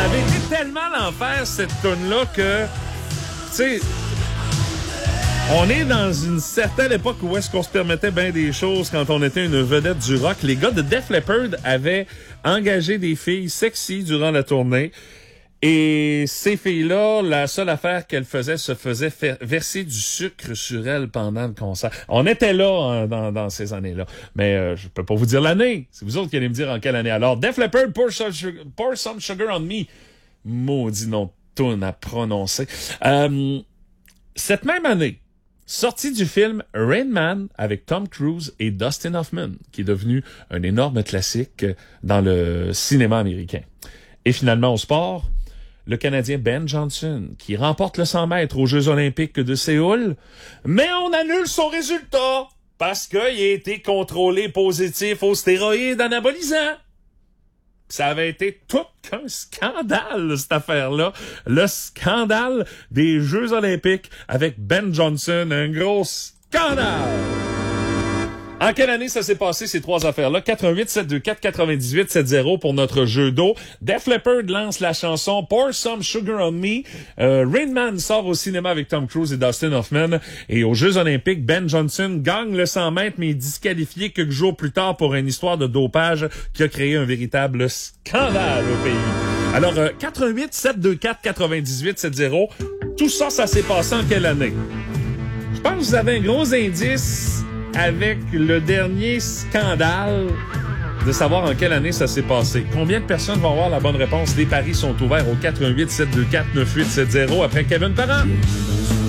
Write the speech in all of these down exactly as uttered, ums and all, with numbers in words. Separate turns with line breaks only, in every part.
avait été tellement l'enfer, cette toune-là, que, tu sais, on est dans une certaine époque où est-ce qu'on se permettait bien des choses quand on était une vedette du rock. Les gars de Def Leppard avaient engagé des filles sexy durant la tournée. Et ces filles-là, la seule affaire qu'elles faisaient, se faisait faire verser du sucre sur elles pendant le concert. On était là hein, dans, dans ces années-là. Mais euh, je peux pas vous dire l'année. C'est vous autres qui allez me dire en quelle année. Alors, Def Leppard, Pour Some Sugar, Pour Some Sugar on Me. Maudit nom de toune à prononcer. Euh, cette même année, sortie du film Rain Man avec Tom Cruise et Dustin Hoffman, qui est devenu un énorme classique dans le cinéma américain. Et finalement, au sport, le Canadien Ben Johnson, qui remporte le cent mètres aux Jeux olympiques de Séoul, mais on annule son résultat parce qu'il a été contrôlé positif aux stéroïdes anabolisants. Ça avait été tout qu'un scandale, cette affaire-là. Le scandale des Jeux olympiques avec Ben Johnson, un gros scandale. En quelle année ça s'est passé, ces trois affaires-là? quatre-vingt-huit sept deux quatre quatre-vingt-dix-huit soixante pour notre jeu d'eau. Def Leppard lance la chanson Pour Some Sugar on Me. Euh, Rain Man sort au cinéma avec Tom Cruise et Dustin Hoffman. Et aux Jeux olympiques, Ben Johnson gagne le cent mètres, mais est disqualifié quelques jours plus tard pour une histoire de dopage qui a créé un véritable scandale au pays. Alors, euh, quatre-vingt-huit sept deux quatre quatre-vingt-dix-huit soixante, tout ça, ça s'est passé en quelle année? Je pense que vous avez un gros indice avec le dernier scandale de savoir en quelle année ça s'est passé. Combien de personnes vont avoir la bonne réponse? Les paris sont ouverts au quatre un huit sept deux quatre neuf huit sept zéro après Kevin Parent.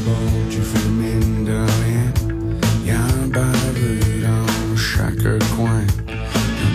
Chaque coin